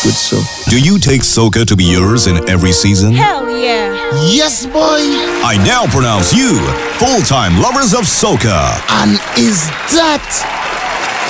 good so. Do you take soca to be yours in every season? Hell yeah. Yes, boy. I now pronounce you full-time lovers of soca. And is that